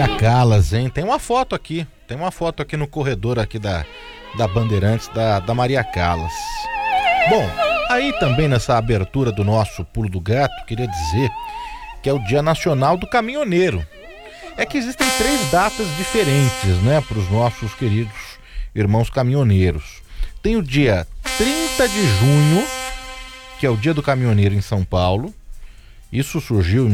Maria Callas, hein? Tem uma foto aqui no corredor aqui da Bandeirantes, da Maria Callas. Bom, aí também nessa abertura do nosso Pulo do Gato, queria dizer que é o Dia Nacional do Caminhoneiro. É que existem 3 datas diferentes, né, para os nossos queridos irmãos caminhoneiros. Tem o dia 30 de junho, que é o Dia do Caminhoneiro em São Paulo. Isso surgiu em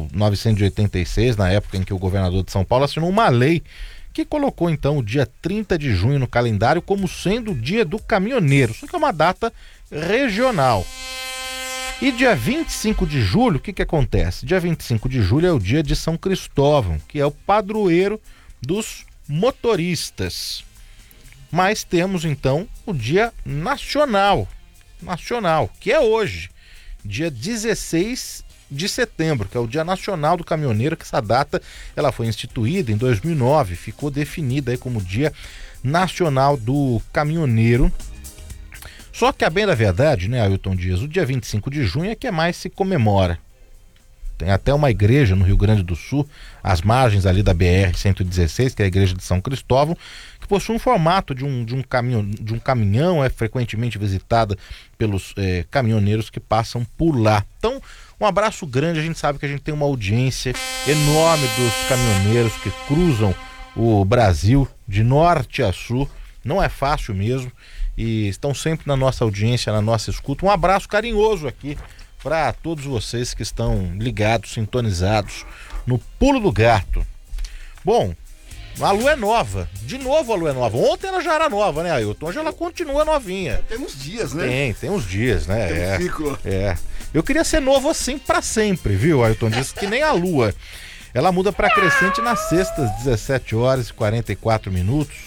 1986, na época em que o governador de São Paulo assinou uma lei que colocou então o dia 30 de junho no calendário como sendo o Dia do Caminhoneiro, só que é uma data regional. E dia 25 de julho, o que acontece? Dia 25 de julho é o dia de São Cristóvão, que é o padroeiro dos motoristas. Mas temos então o Dia Nacional, que é hoje, dia 16 de setembro, que é o Dia Nacional do Caminhoneiro, que essa data ela foi instituída em 2009, ficou definida aí como Dia Nacional do Caminhoneiro. Só que a bem da verdade, né, Ailton Dias, o dia 25 de junho é que mais se comemora. Tem até uma igreja no Rio Grande do Sul, às margens ali da BR-116, que é a igreja de São Cristóvão, que possui um formato de um caminhão, é frequentemente visitada pelos caminhoneiros que passam por lá. Então, um abraço grande, a gente sabe que a gente tem uma audiência enorme dos caminhoneiros que cruzam o Brasil de norte a sul, não é fácil mesmo, e estão sempre na nossa audiência, na nossa escuta. Um abraço carinhoso aqui para todos vocês que estão ligados, sintonizados no Pulo do Gato. Bom, a lua é nova, de novo a lua é nova. Ontem ela já era nova, né, Ailton? Hoje ela continua novinha. Tem uns dias, né? Tem uns dias, né? Tem um ciclo. Eu queria ser novo assim para sempre, viu, Ailton? Diz que nem a lua. Ela muda para crescente nas sextas, 17 horas e 44 minutos.